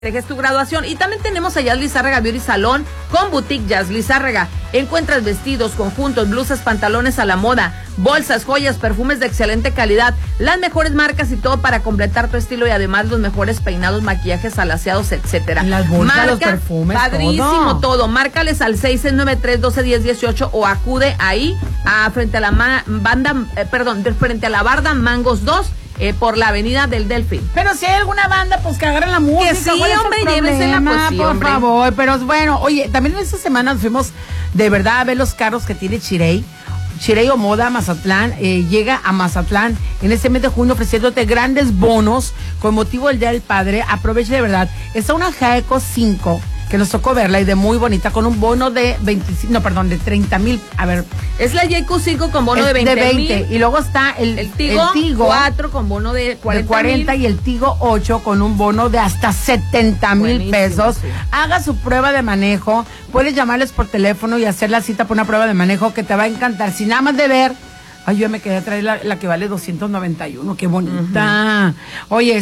dejes tu graduación. Y también tenemos a Jazz Lizárraga Beauty Salón con Boutique Jazz Lizárraga. Encuentras vestidos, conjuntos, blusas, pantalones a la moda, bolsas, joyas, perfumes de excelente calidad, las mejores marcas y todo para completar tu estilo y además los mejores peinados, maquillajes, alaciados, etcétera. Las bolsas, los perfumes, padrísimo todo. Márcales al 693-1210-18 o acude ahí frente a la frente a la barda Mangos 2. Por la avenida del Delfín. Pero si hay alguna banda, pues que agarren la música. Que sí, hombre, llévesela, pues sí, por hombre. favor. Pero bueno, oye, también en esta semana fuimos de verdad a ver los carros que tiene Chirey o Moda Mazatlán. Llega a Mazatlán en este mes de junio ofreciéndote grandes bonos con motivo del Día del Padre. Aproveche de verdad. Está una Jaeco 5 que nos tocó verla y de muy bonita con un bono de 30,000. A ver. Es la Jaeco 5 con bono de 20,000. Y luego está el Tigo 4 con bono de 40 y el Tigo 8 con un bono de hasta 70,000 pesos. Sí. Haga su prueba de manejo. Puedes llamarles por teléfono y hacer la cita por una prueba de manejo que te va a encantar. Si nada más de ver. Ay, yo me quería traer la que vale 291, qué bonita. Oye,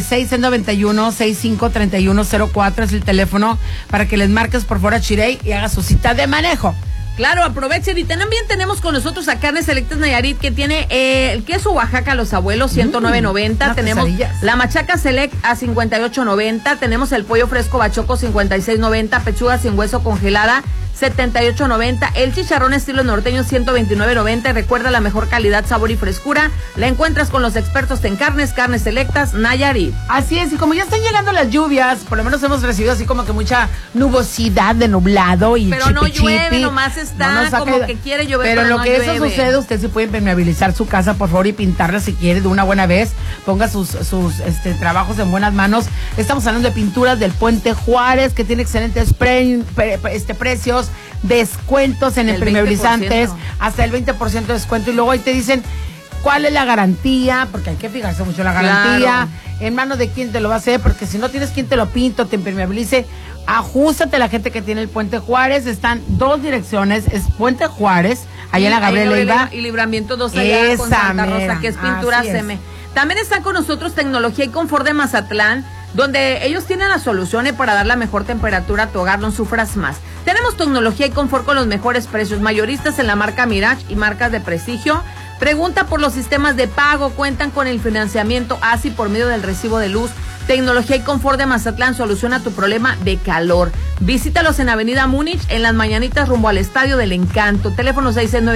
691-653104 es el teléfono para que les marques por fuera a Chirey y haga su cita de manejo. Claro, aprovechen. Y también tenemos con nosotros a Carnes Selectas Nayarit, que tiene el queso Oaxaca Los Abuelos, 109.90. Tenemos la Machaca Select a 58.90. Tenemos el pollo fresco Bachoco, 56.90. Pechuga sin hueso congelada, 78.90. El chicharrón estilo norteño, 129.90. Recuerda, la mejor calidad, sabor y frescura la encuentras con los expertos en Carnes Selectas Nayarit. Así es, y como ya están llegando las lluvias, por lo menos hemos recibido así como que mucha nubosidad de nublado y pero no llueve, nomás está como que quiere llover. Pero lo que eso sucede, usted sí puede impermeabilizar su casa, por favor, y pintarla si quiere de una buena vez. Ponga sus trabajos en buenas manos. Estamos hablando de pinturas del Puente Juárez, que tiene excelentes precios, descuentos en impermeabilizantes, hasta el 20% de descuento. Y luego ahí te dicen cuál es la garantía, porque hay que fijarse mucho en la garantía, en manos de quién te lo va a hacer, porque si no tienes quien te lo pinto, te impermeabilice, ajustate a la gente que tiene el Puente Juárez. Están dos direcciones, es Puente Juárez, allá en la Gabriela Leiva, y Libramiento 2 allá con Santa Rosa, que es pintura CM. También están con nosotros Tecnología y Confort de Mazatlán, donde ellos tienen las soluciones para dar la mejor temperatura a tu hogar, no sufras más. Tenemos tecnología y confort con los mejores precios, mayoristas en la marca Mirage y marcas de prestigio. Pregunta por los sistemas de pago, cuentan con el financiamiento ASI por medio del recibo de luz. Tecnología y confort de Mazatlán soluciona tu problema de calor. Visítalos en Avenida Múnich, en Las Mañanitas, rumbo al Estadio del Encanto. Teléfono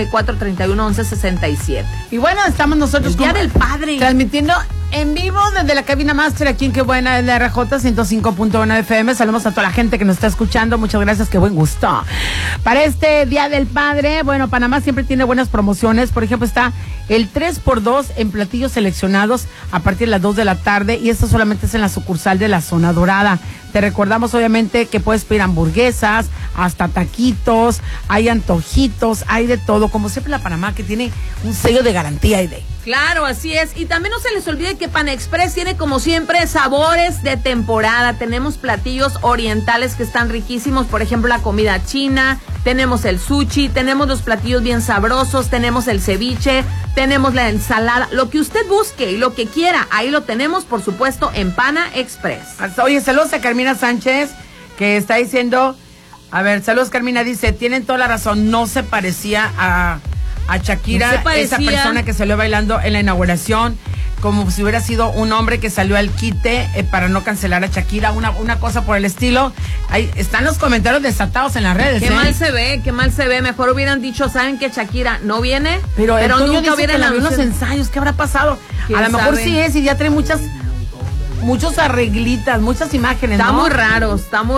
6694-311167. Y bueno, estamos nosotros Día del Padre, transmitiendo en vivo desde la cabina máster aquí en Qué Buena es la RJ 105.1 FM. Saludos a toda la gente que nos está escuchando. Muchas gracias, qué buen gusto. Para este Día del Padre, bueno, Panamá siempre tiene buenas promociones. Por ejemplo, está el 3x2 en platillos seleccionados a partir de las 2 de la tarde. Y esto solamente es en la sucursal de la Zona Dorada. Te recordamos, obviamente, que puedes pedir hamburguesas, hasta taquitos, hay antojitos, hay de todo. Como siempre, la Panamá, que tiene un sello de garantía y de... Claro, así es. Y también no se les olvide que Pan Express tiene, como siempre, sabores de temporada. Tenemos platillos orientales que están riquísimos. Por ejemplo, la comida china, tenemos el sushi, tenemos los platillos bien sabrosos, tenemos el ceviche, tenemos la ensalada. Lo que usted busque y lo que quiera, ahí lo tenemos, por supuesto, en Pana Express. Oye, saludos a Carmina Sánchez, que está diciendo... A ver, saludos, Carmina, dice, tienen toda la razón, no se parecía a Shakira, esa persona que salió bailando en la inauguración, como si hubiera sido un hombre que salió al quite para no cancelar a Shakira, una cosa por el estilo. Ahí están los comentarios desatados en las redes. Qué mal se ve, mejor hubieran dicho, ¿saben que Shakira no viene? Pero nunca hubieran habido unos ensayos, ¿qué habrá pasado? A lo mejor sí es, y ya trae muchos arreglitas, muchas imágenes, está ¿no? muy raro.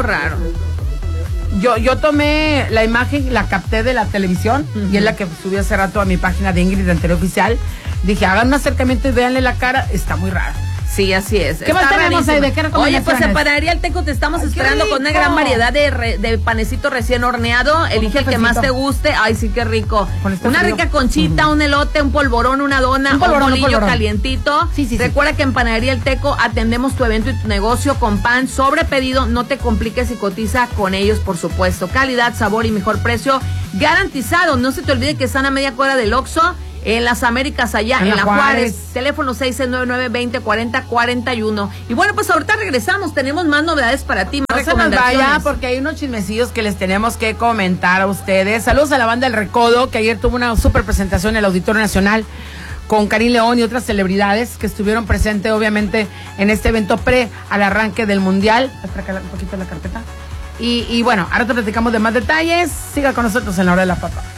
Yo tomé la imagen, la capté de la televisión, y es la que subí hace rato a mi página de Ingrid Anterior Oficial. Dije, hagan un acercamiento y véanle la cara, está muy rara. Sí, así es. ¿Qué más tenemos ahí? ¿De qué recomendaciones? Oye, pues en Panadería El Teco te estamos esperando con una gran variedad de panecito recién horneado. Elige el que más te guste. Ay, sí, qué rico. Una rica conchita, un elote, un polvorón, una dona, un bolillo calientito. Sí. Recuerda que en Panadería El Teco atendemos tu evento y tu negocio con pan sobre pedido. No te compliques y cotiza con ellos, por supuesto. Calidad, sabor y mejor precio garantizado. No se te olvide que están a media cuadra del Oxxo, en las Américas, allá en la Juárez. Teléfono 669-2040-41. Y bueno, pues ahorita regresamos, tenemos más novedades para ti, más recomendaciones. No se nos vaya, porque hay unos chismecillos que les tenemos que comentar a ustedes. Saludos a la banda El Recodo, que ayer tuvo una super presentación en el Auditorio Nacional con Karim León y otras celebridades que estuvieron presentes, obviamente, en este evento al arranque del Mundial. Espera un poquito la carpeta. Y bueno, ahora te platicamos de más detalles. Siga con nosotros en La Hora de la Papa.